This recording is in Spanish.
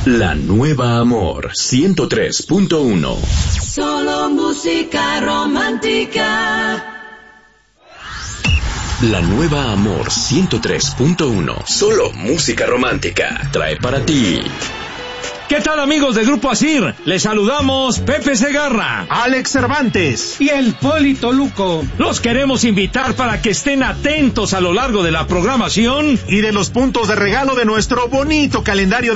La Nueva Amor 103.1. Solo música romántica. La Nueva Amor 103.1. Solo música romántica. Trae para ti. ¿Qué tal, amigos de Grupo Asir? Les saludamos Pepe Segarra, Alex Cervantes y el Polito Luco. Los queremos invitar para que estén atentos a lo largo de la programación y de los puntos de regalo de nuestro bonito calendario